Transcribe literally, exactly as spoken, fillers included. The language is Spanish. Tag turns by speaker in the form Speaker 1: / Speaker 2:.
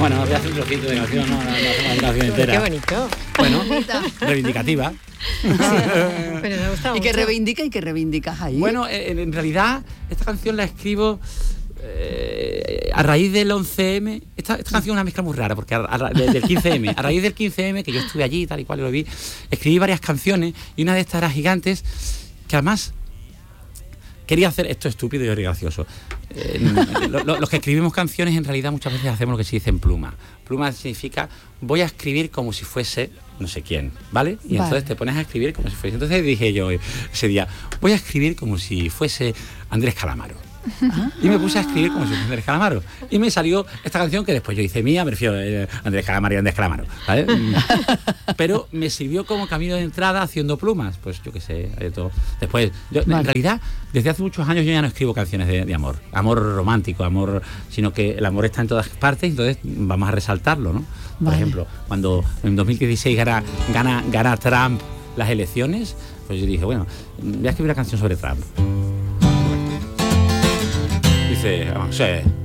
Speaker 1: Bueno, voy a hacer un trocito de canción, no, no, no hacemos la canción entera.
Speaker 2: Qué bonito.
Speaker 1: Bueno, reivindicativa.
Speaker 2: Sí, pero me gusta
Speaker 3: ¿Y
Speaker 2: mucho.
Speaker 3: qué reivindica y qué reivindicas ahí?
Speaker 1: Bueno, en, en realidad, esta canción la escribo eh, a raíz del once eme. Esta, esta canción es una mezcla muy rara, porque a, a, del quince eme, a raíz del quince eme, que yo estuve allí, tal y cual, lo vi, escribí varias canciones, y una de estas era Gigantes, que además quería hacer esto estúpido y gracioso. Eh, lo, lo, los que escribimos canciones, en realidad, muchas veces hacemos lo que se dice en pluma. Pluma significa, voy a escribir como si fuese no sé quién, ¿vale? Y vale. Entonces te pones a escribir como si fuese. Entonces dije yo ese día, voy a escribir como si fuese Andrés Calamaro. Ah. Y me puse a escribir como si fuese Andrés Calamaro. Y me salió esta canción que después yo hice mía, me refiero a eh, Andrés Calamaro y Andrés Calamaro, ¿vale? Pero me sirvió como camino de entrada haciendo plumas, pues yo qué sé, de todo. Después, yo, vale. en realidad, desde hace muchos años yo ya no escribo canciones de, de amor, amor romántico, amor, sino que el amor está en todas partes, entonces vamos a resaltarlo, ¿no? Por vale. ejemplo, cuando en dos mil dieciséis gana, gana, gana Trump las elecciones, pues yo dije, bueno, voy a escribir una canción sobre Trump. Dice, oh, sí.